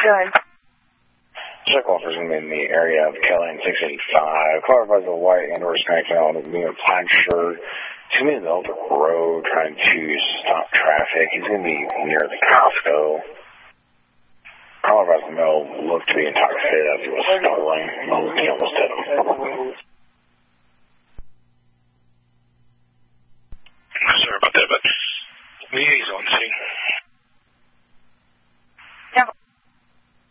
Good. Check officer's going to be in the area of Kelly and 685. Car by the white and or Hispanic male in a plaid shirt. He's going to be in the Elder Road trying to stop traffic. He's going to be near the Costco. Car by the male looked to be intoxicated as he was stumbling. He almost hit him.